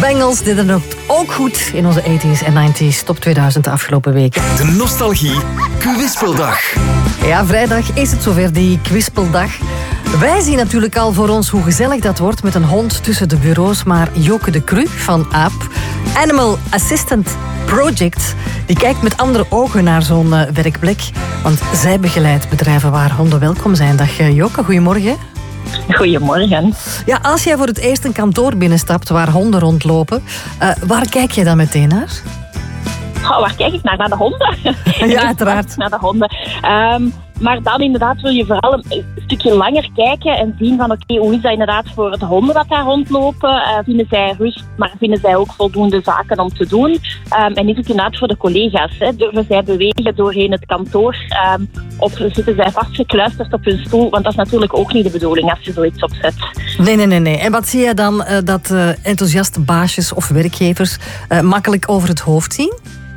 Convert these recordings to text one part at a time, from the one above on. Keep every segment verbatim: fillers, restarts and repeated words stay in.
Bengals deden het ook goed in onze tachtiger en negentiger top tweeduizend de afgelopen weken. De Nostalgie Kwispeldag. Ja, vrijdag is het zover, die Kwispeldag. Wij zien natuurlijk al voor ons hoe gezellig dat wordt met een hond tussen de bureaus. Maar Joke de Cru van Aap, Animal Assistant Project, die kijkt met andere ogen naar zo'n uh, werkplek. Want zij begeleidt bedrijven waar honden welkom zijn. Dag uh, Joke, goedemorgen. Goedemorgen. Ja, als jij voor het eerst een kantoor binnenstapt waar honden rondlopen, uh, waar kijk je dan meteen naar? Oh, waar kijk ik naar? Naar de honden. Ja, uiteraard. Naar de honden. Um, maar dan inderdaad wil je vooral een stukje langer kijken en zien van oké, okay, hoe is dat inderdaad voor de honden dat daar rondlopen? Uh, vinden zij rust, maar vinden zij ook voldoende zaken om te doen? Um, en is het inderdaad voor de collega's? Hè? Durven zij bewegen doorheen het kantoor? Um, of zitten zij vastgekluisterd op hun stoel? Want dat is natuurlijk ook niet de bedoeling als je zoiets opzet. Nee, nee, nee. nee. En wat zie je dan uh, dat uh, enthousiaste baasjes of werkgevers uh, makkelijk over het hoofd zien?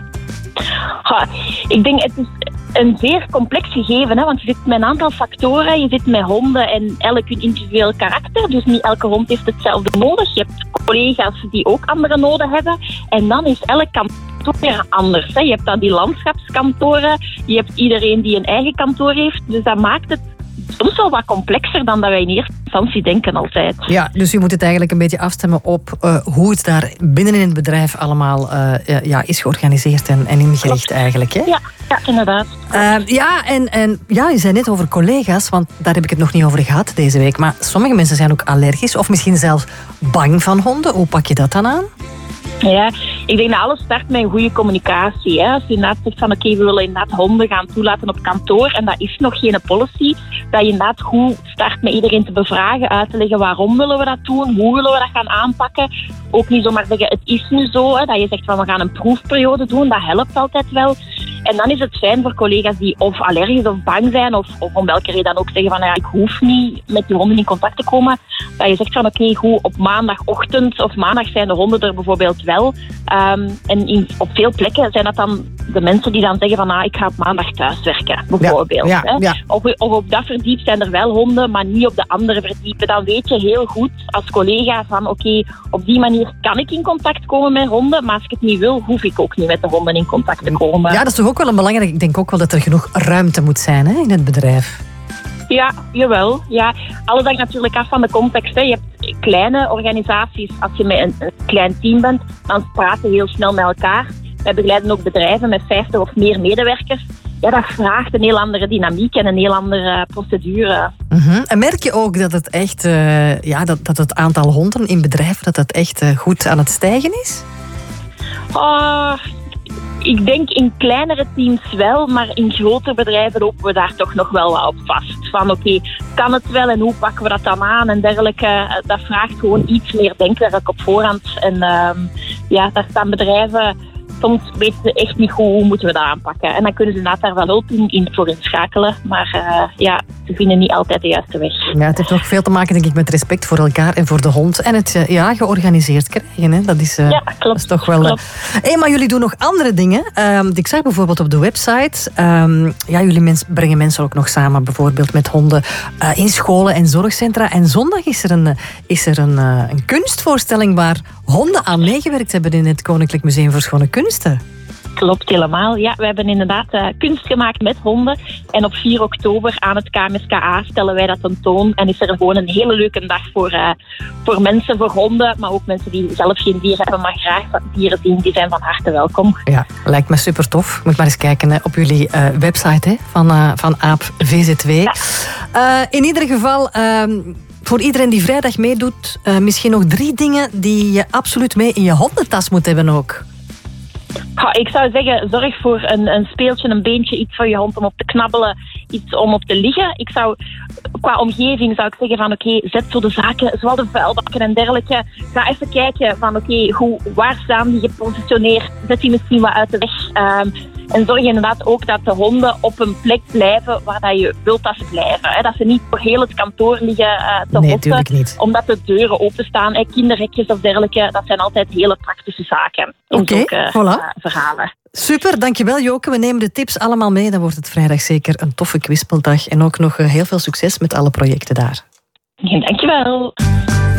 Ha, ik denk het is een zeer complex gegeven, hè, want je zit met een aantal factoren. Je zit met honden en elk hun individueel karakter. Dus niet elke hond heeft hetzelfde nodig. Je hebt collega's die ook andere noden hebben. En dan is elk kantoor weer anders. Hè. Je hebt dan die landschapskantoren. Je hebt iedereen die een eigen kantoor heeft. Dus dat maakt het soms wel wat complexer dan dat wij in eerste instantie denken altijd. Ja, dus je moet het eigenlijk een beetje afstemmen op uh, hoe het daar binnen in het bedrijf allemaal uh, ja, is georganiseerd en, en ingericht eigenlijk. Hè? Ja, ja, inderdaad. Uh, ja, en, en ja, je zei net over collega's, want daar heb ik het nog niet over gehad deze week. Maar sommige mensen zijn ook allergisch of misschien zelfs bang van honden. Hoe pak je dat dan aan? Ja, ik denk dat alles start met een goede communicatie. Hè. Als je inderdaad zegt van oké, okay, we willen inderdaad honden gaan toelaten op kantoor en dat is nog geen policy, dat je inderdaad goed start met iedereen te bevragen, uit te leggen waarom willen we dat doen, hoe willen we dat gaan aanpakken. Ook niet zomaar zeggen het is nu zo, hè, dat je zegt van we gaan een proefperiode doen, dat helpt altijd wel. En dan is het fijn voor collega's die of allergisch of bang zijn of, of om welke reden dan ook zeggen van ja, ik hoef niet met die honden in contact te komen. Dat je zegt van oké, okay, goed, op maandagochtend of maandag zijn de honden er bijvoorbeeld wel. Um, en in, op veel plekken zijn dat dan de mensen die dan zeggen van ah, ik ga op maandag thuiswerken, bijvoorbeeld. Ja, ja, ja. Of, of op dat verdiep zijn er wel honden, maar niet op de andere verdiepen. Dan weet je heel goed als collega van oké, okay, op die manier kan ik in contact komen met honden, maar als ik het niet wil, hoef ik ook niet met de honden in contact te komen. Ja, dat is toch ook wel een belangrijk. Ik denk ook wel dat er genoeg ruimte moet zijn hè, in het bedrijf. Ja, jawel. Ja. Alles hangt natuurlijk af van de context. Hè. Je hebt kleine organisaties. Als je met een, een klein team bent, dan praten we heel snel met elkaar. Wij begeleiden ook bedrijven met vijftig of meer medewerkers. Ja, dat vraagt een heel andere dynamiek en een heel andere procedure. Mm-hmm. En merk je ook dat het echt, uh, ja, dat, dat het aantal honden in bedrijven dat dat echt uh, goed aan het stijgen is? Oh, ik denk in kleinere teams wel, maar in grotere bedrijven lopen we daar toch nog wel wat op vast. Van oké, okay, kan het wel en hoe pakken we dat dan aan en dergelijke. Dat vraagt gewoon iets meer denkwerk op voorhand. En uh, ja, daar staan bedrijven, soms weten ze echt niet goed hoe moeten we dat aanpakken. En dan kunnen ze inderdaad daar wel hulp in, in voor inschakelen. Maar uh, ja, ze vinden niet altijd de juiste weg. Ja, het heeft ook veel te maken denk ik met respect voor elkaar en voor de hond. En het uh, ja, georganiseerd krijgen. Hè. Dat, is, uh, ja, klopt. dat is toch wel... Uh... Hey, maar jullie doen nog andere dingen. Um, ik zag bijvoorbeeld op de website... Um, ja, jullie mens, brengen mensen ook nog samen bijvoorbeeld met honden uh, in scholen en zorgcentra. En zondag is er een, is er een, uh, een kunstvoorstelling waar honden aan meegewerkt hebben in het Koninklijk Museum voor Schone Kunsten. Klopt, helemaal. Ja, we hebben inderdaad uh, kunst gemaakt met honden. En op vier oktober aan het K M S K A stellen wij dat tentoon. En is er gewoon een hele leuke dag voor, uh, voor mensen, voor honden. Maar ook mensen die zelf geen dier hebben, maar graag dieren zien. Die zijn van harte welkom. Ja, lijkt me super tof. Moet maar eens kijken hè, op jullie uh, website hè, van, uh, van Aap V Z W. Ja. Uh, in ieder geval... Uh, Voor iedereen die vrijdag meedoet, uh, misschien nog drie dingen die je absoluut mee in je hondentas moet hebben ook. Ja, ik zou zeggen, zorg voor een, een speeltje, een beentje, iets voor je hond om op te knabbelen, iets om op te liggen. Ik zou, qua omgeving zou ik zeggen van oké, okay, zet zo de zaken, zoals de vuilbakken en dergelijke. Ga even kijken van oké, okay, hoe waar staan die gepositioneerd? Zet die misschien wat uit de weg. Um, En zorg inderdaad ook dat de honden op een plek blijven waar dat je wilt dat ze blijven. Hè. Dat ze niet voor heel het kantoor liggen uh, te nee, hotten, omdat de deuren openstaan. Hè. Kinderhekjes of dergelijke, dat zijn altijd hele praktische zaken. Oké, okay, uh, voilà. Uh, verhalen. Super, dankjewel Joke. We nemen de tips allemaal mee. Dan wordt het vrijdag zeker een toffe kwispeldag. En ook nog uh, heel veel succes met alle projecten daar. Dankjewel.